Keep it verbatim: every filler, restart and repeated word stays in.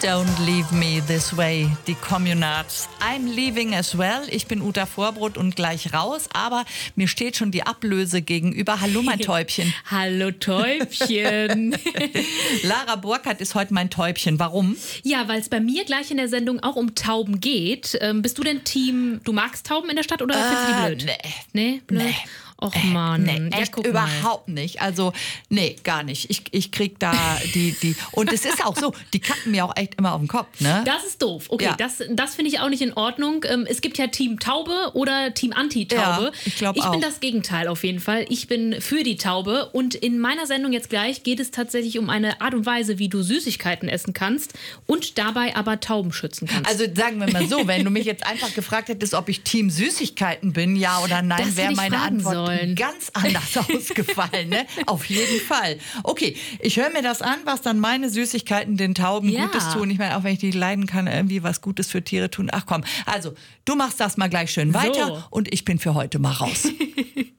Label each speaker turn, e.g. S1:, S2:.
S1: Don't leave me this way, die Communards. I'm leaving as well. Ich bin Uta Vorbrot und gleich raus, aber mir steht schon die Ablöse gegenüber. Hallo, mein Täubchen.
S2: Hallo, Täubchen.
S1: Lara Burkhardt ist heute mein Täubchen. Warum?
S2: Ja, weil es bei mir gleich in der Sendung auch um Tauben geht. Ähm, bist du denn Team, du magst Tauben in der Stadt oder findest du die blöd?
S1: Nee.
S2: Nee, blöd?
S1: Nee.
S2: Och Mann,
S1: nee,
S2: ja,
S1: echt
S2: guck
S1: überhaupt mal. nicht. Also, nee, gar nicht. Ich, ich krieg da die, die, und es ist auch so, die kacken mir auch echt immer auf den Kopf, ne?
S2: Das ist doof. Okay,
S1: ja.
S2: das, das finde ich auch nicht in Ordnung. Ähm, es gibt ja Team Taube oder Team Anti-Taube.
S1: Ja, ich glaube auch.
S2: Ich bin das Gegenteil auf jeden Fall. Ich bin für die Taube und in meiner Sendung jetzt gleich geht es tatsächlich um eine Art und Weise, wie du Süßigkeiten essen kannst und dabei aber Tauben schützen kannst.
S1: Also sagen wir mal so, wenn du mich jetzt einfach gefragt hättest, ob ich Team Süßigkeiten bin, ja oder nein, wäre meine Antwort
S2: sollen.
S1: ganz anders ausgefallen, ne? Auf jeden Fall. Okay, ich höre mir das an, was dann meine Süßigkeiten den Tauben
S2: Ja.
S1: Gutes tun. Ich meine, auch wenn ich die leiden kann, irgendwie was Gutes für Tiere tun. Ach komm, also du machst das mal gleich schön weiter
S2: So.
S1: und ich bin für heute mal raus.